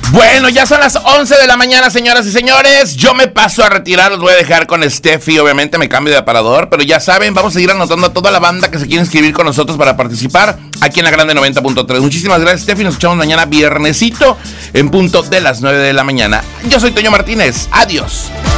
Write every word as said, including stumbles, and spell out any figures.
Bueno, ya son las once de la mañana, señoras y señores. Yo me paso a retirar, los voy a dejar con Steffi. Obviamente me cambio de aparador, pero ya saben, vamos a seguir anotando a toda la banda que se quiere inscribir con nosotros para participar aquí en la Grande noventa punto tres. Muchísimas gracias, Steffi. Nos escuchamos mañana viernesito en punto de las nueve de la mañana. Yo soy Toño Martínez. Adiós.